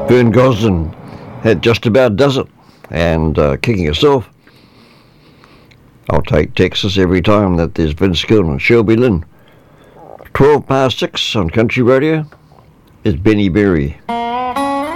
Vern Gosdin had just about does it. And kicking us off, I'll take Texas every time that there's Vince Gill and Shelby Lynn. 12 past 6 on Country Radio is Benny Berry.